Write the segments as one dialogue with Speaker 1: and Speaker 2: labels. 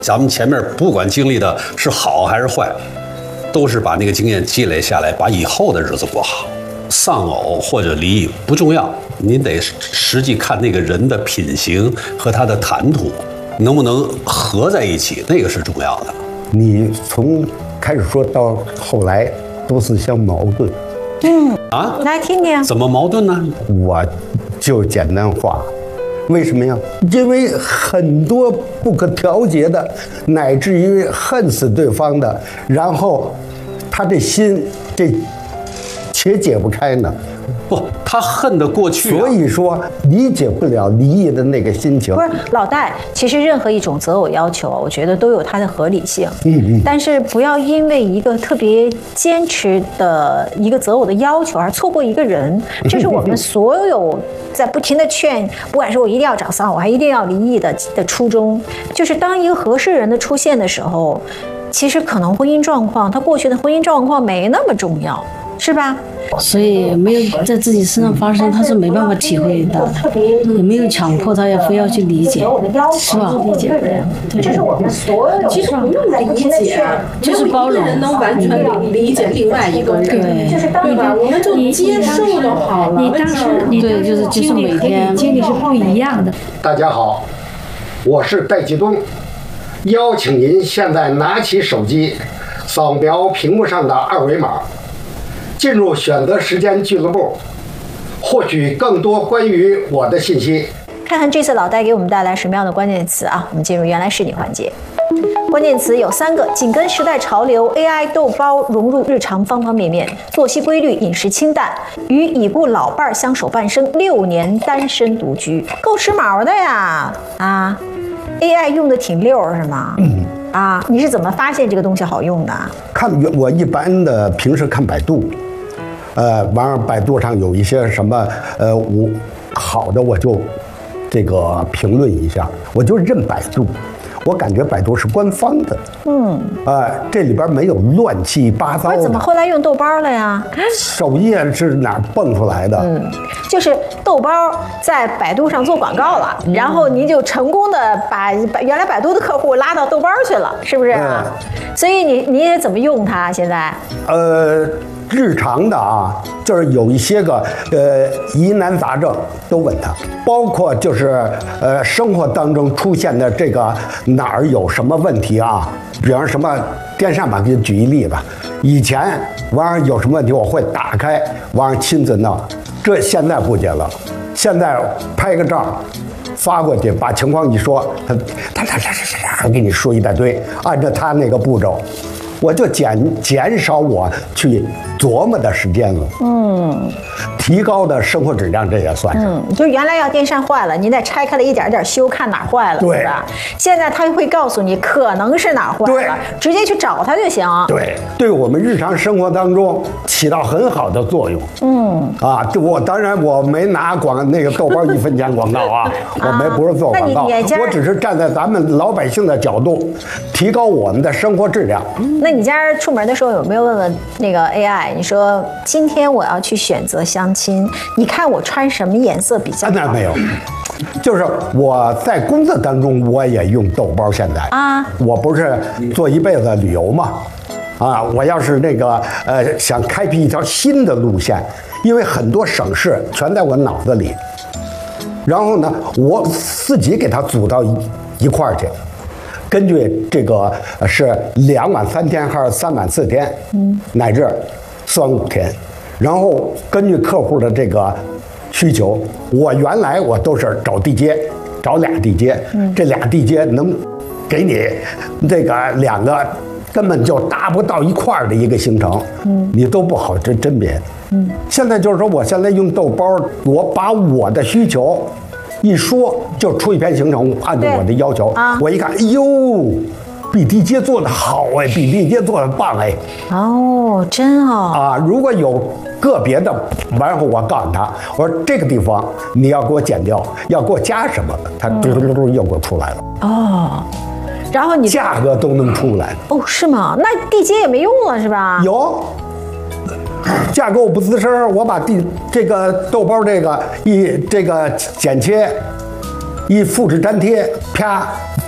Speaker 1: 咱们前面不管经历的是好还是坏，都是把那个经验积累下来，把以后的日子过好。丧偶或者离异不重要，您得实际看那个人的品行和他的谈吐能不能合在一起，那个是重要的。
Speaker 2: 你从开始说到后来都是相矛盾。
Speaker 3: 来听听。
Speaker 1: 怎么矛盾呢？
Speaker 2: 我就简单化，为什么呀？因为很多不可调节的，乃至于恨死对方的，然后他这心这且解不开呢。
Speaker 1: 不，他恨得过去
Speaker 2: 所以说理解不了离异的那个心情。
Speaker 3: 不是老戴，其实任何一种择偶要求，我觉得都有它的合理性。但是不要因为一个特别坚持的一个择偶的要求而错过一个人。这是我们所有在不停的劝，不管是我一定要找丧偶，还一定要离异的初衷，就是当一个合适人的出现的时候，其实可能婚姻状况，他过去的婚姻状况没那么重要，是吧？
Speaker 4: 所以没有在自己身上发生，他是没办法体会到的，也没有强迫他非要去理解，是吧？理解不了。
Speaker 3: 这是我们所有
Speaker 5: 其实不用理解，
Speaker 4: 就是包容，
Speaker 5: 人能完全理解另外一个人，对吧？我们就接受就好了。
Speaker 4: 你当时对，就是每天
Speaker 6: 经历是不一样的。
Speaker 7: 大家好，我是戴继东，邀请您现在拿起手机，扫描屏幕上的二维码。进入选择时间俱乐部，获取更多关于我的信息。
Speaker 3: 看看这次老戴给我们带来什么样的关键词啊？我们进入原来是你环节。关键词有3个：紧跟时代潮流 ，AI 豆包融入日常方方面面，作息规律，饮食清淡，与已故老伴儿相守半生，6年单身独居，够时髦的呀！啊 ，AI 用的挺溜是吗？你是怎么发现这个东西好用的？
Speaker 2: 看我一般的平时看百度。完了，百度上有一些什么我好的我就这个评论一下，我就认百度，我感觉百度是官方的，这里边没有乱七八糟的。
Speaker 3: 我怎么后来用豆包了呀？
Speaker 2: 首页是哪儿蹦出来的？
Speaker 3: 就是豆包在百度上做广告了，然后您就成功的把原来百度的客户拉到豆包去了，是不是？所以你也怎么用它现在？
Speaker 2: 日常的就是有一些个疑难杂症都问他，包括就是生活当中出现的这个哪儿有什么问题啊？比方什么电扇吧，给你举一例子，以前完了有什么问题我会打开完了亲自弄，这现在不接了，现在拍个照发过去，把情况一说，他给你说一大堆，按照他那个步骤。我就减少我去琢磨的时间了，提高的生活质量，这也算是。
Speaker 3: 就原来要电扇坏了，您再拆开了一点点修，看哪儿坏了，对吧？现在他会告诉你可能是哪儿坏了，直接去找他就行。
Speaker 2: 对我们日常生活当中起到很好的作用。我当然我没拿那个豆包1分钱广告我不是做广告，我只是站在咱们老百姓的角度，提高我们的生活质量。
Speaker 3: 那你家出门的时候有没有问问那个 AI？ 你说今天我要去选择相亲，你看我穿什么颜色比较好？
Speaker 2: 那没有，就是我在工作当中我也用豆包。现在我不是做一辈子旅游嘛，我要是那个想开辟一条新的路线，因为很多省市全在我脑子里，然后呢，我自己给它组到一块儿去。根据这个是2晚3天还是3晚4天，乃至4晚5天，然后根据客户的这个需求，我原来我都是找地接，找俩地接，这俩地接能给你这个2个根本就搭不到一块儿的一个行程，你都不好甄别。现在就是说，我现在用豆包，我把我的需求一说就出一篇行程，按照我的要求，我一看，哎呦，比地接做的好哎，比地接做的棒哎。
Speaker 3: 真
Speaker 2: 如果有个别的，然后我告诉他，我说这个地方你要给我剪掉，要给我加什么，他嘟又给我出来了。
Speaker 3: 然后你
Speaker 2: 价格都能出来。
Speaker 3: 是吗？那地接也没用了是吧？
Speaker 2: 有。价格我不吱声，我把这个豆包这个剪切，一复制粘贴，啪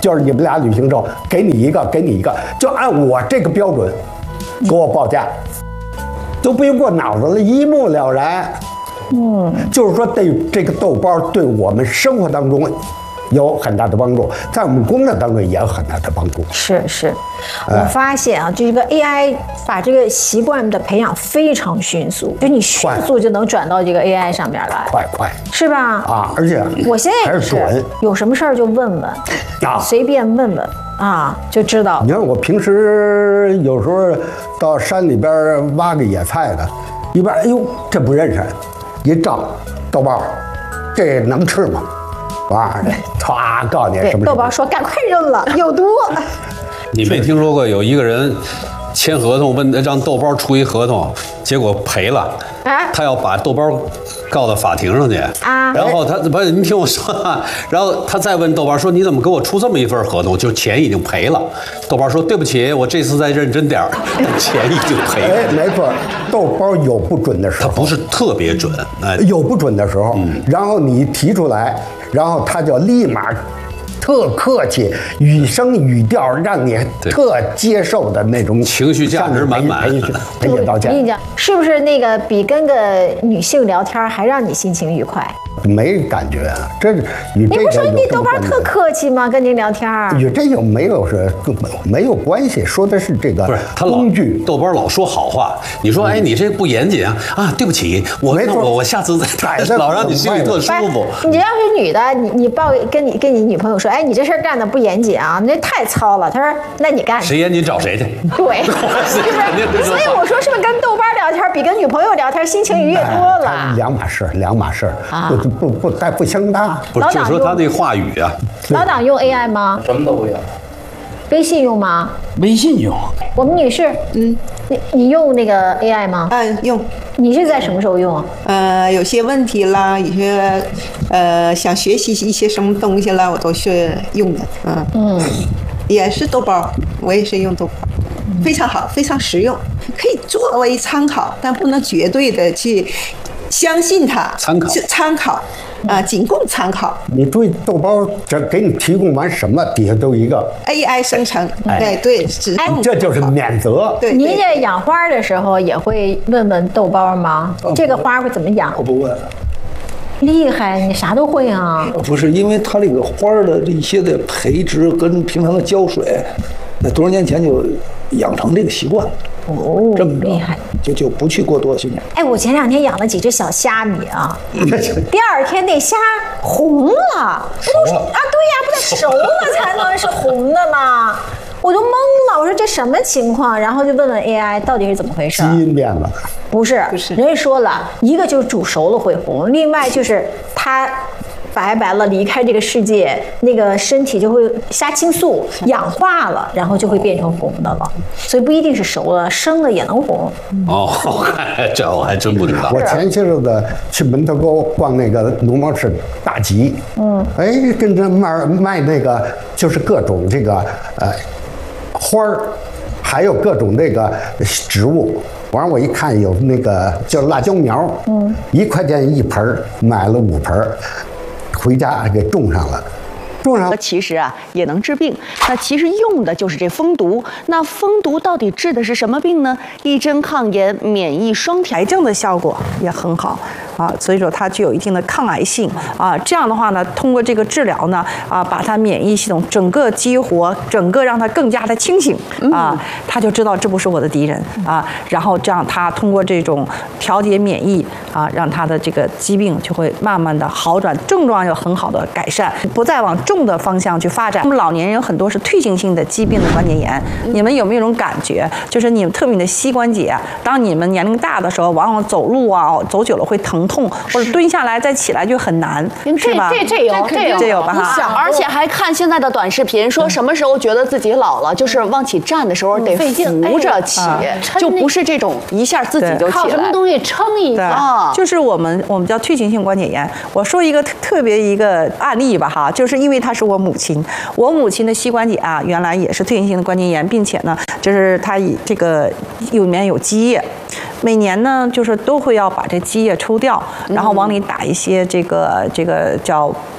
Speaker 2: 就是你们俩旅行社给你一个，就按我这个标准给我报价，都不用过脑子了，一目了然。就是说对这个豆包对我们生活当中有很大的帮助，在我们工作当中也有很大的帮助。
Speaker 3: 是，我发现啊，这个 AI 把这个习惯的培养非常迅速，就你迅速就能转到这个 AI 上面来，
Speaker 2: 快，
Speaker 3: 是吧？
Speaker 2: 啊，而且
Speaker 3: 我现在也
Speaker 2: 还是准，
Speaker 3: 有什么事儿就问问，随便问问啊，就知道。
Speaker 2: 你看我平时有时候到山里边挖个野菜的，一边哎呦这不认识，一照豆包，这能吃吗？唰，告诉你什么？
Speaker 3: 豆包说：“赶快扔了，有毒。”
Speaker 1: 你没听说过有一个人签合同，让豆包出一合同，结果赔了，他要把豆包告到法庭上去啊。然后他不是，你听我说啊，然后他再问豆包说：“你怎么给我出这么一份合同？就钱已经赔了。”豆包说：“对不起，我这次再认真点儿，钱已经赔了。”
Speaker 2: 哎，没错，豆包有不准的时候，
Speaker 1: 它不是特别准，哎，
Speaker 2: 有不准的时候，然后你提出来，然后他就立马。特客气，语声语调让你特接受的那种
Speaker 1: 情绪价值满满，
Speaker 2: 赔礼道歉。
Speaker 3: 我跟你讲，是不是那个比跟个女性聊天还让你心情愉快？
Speaker 2: 没感觉啊，这与这个
Speaker 3: 你不说你豆包特客气吗？跟您聊天
Speaker 2: 与这有没有没有关系？说的是这个
Speaker 1: 不是他
Speaker 2: 工具。
Speaker 1: 豆包老说好话，你说哎，你这不严谨啊！对不起，我下次再老让你心里特舒服。
Speaker 3: 你要是女的，你跟你女朋友说，哎，你这事儿干的不严谨啊，那太糙了。他说，那你干
Speaker 1: 谁严谨找谁去。
Speaker 3: 对，所以我说是不是跟豆包聊天比跟女朋友聊天心情愉悦多了？
Speaker 2: 两码事啊，不相搭。
Speaker 1: 不是，就说他那话语啊。
Speaker 3: 老党用 AI 吗？
Speaker 6: 什么都不用。
Speaker 3: 微信用吗？
Speaker 6: 微信用。
Speaker 3: 我们女士，你用那个 AI 吗？
Speaker 8: 用。
Speaker 3: 你是在什么时候用啊？
Speaker 8: 有些问题啦，有些想学习一些什么东西啦，我都是用的。也是豆包，我也是用豆包，非常好，非常实用，可以作为参考，但不能绝对的去相信它。参考。仅供参考。
Speaker 2: 你注意，豆包这给你提供完什么，底下都一个
Speaker 8: AI 生成，对，
Speaker 2: 这就是免责。
Speaker 8: 对，
Speaker 3: 您这养花的时候也会问问豆包吗？这个花会怎么养？
Speaker 6: 我不问。
Speaker 3: 厉害，你啥都会啊！
Speaker 6: 不是，因为它这个花的这些的培植跟平常的浇水，在多少年前就养成这个习惯了。这么着
Speaker 3: 厉害，
Speaker 6: 就不去过多训练。
Speaker 3: 哎，我前2天养了几只小虾米啊，第2天那虾红了，对呀，不得熟了才能是红的吗？我都懵了，我说这什么情况？然后就问问 AI 到底是怎么回事。
Speaker 2: 基因变了？
Speaker 3: 不是，人家说了一个就是煮熟了会红，另外就是它拜拜了，离开这个世界，那个身体就会虾青素氧化了，然后就会变成红的了。所以不一定是熟了，生了也能红。
Speaker 1: 这我还真不知道。
Speaker 2: 我前些日子去门头沟逛那个农贸市大集，跟着卖那个就是各种这个花儿，还有各种这个植物。完我一看有那个叫辣椒苗，1块钱1盆，买了5盆，回家给种上了。
Speaker 9: 其实啊也能治病，那其实用的就是这蜂毒。那蜂毒到底治的是什么病呢？一针抗炎，免疫双调，
Speaker 5: 癌症的效果也很好啊，所以说它具有一定的抗癌性啊。这样的话呢，通过这个治疗呢把它免疫系统整个激活，整个让它更加的清醒啊，他就知道这不是我的敌人啊。然后这样他通过这种调节免疫啊，让他的这个疾病就会慢慢的好转，症状有很好的改善，不再往重的方向去发展。我们老年人有很多是退行性的疾病的关节炎，你们有没有一种感觉，就是你们特别你的膝关节，当你们年龄大的时候，往往走路啊走久了会疼痛，或者蹲下来再起来就很难，是吧？这有吧？
Speaker 9: 而且还看现在的短视频，说什么时候觉得自己老了，就是往起站的时候得扶着起，就不是这种一下自己就起来，
Speaker 4: 靠什么东西撑一下。
Speaker 5: 就是我们叫退行性关节炎。我说一个特别一个案例吧哈，就是因为她是我母亲的膝关节啊，原来也是退行性的关节炎，并且呢，就是她这个里面有积液。每年呢，就是都会要把这积液抽掉，然后往里打一些这个叫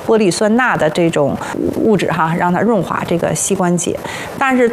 Speaker 5: 玻璃酸钠的这种物质哈，让它润滑这个膝关节。但是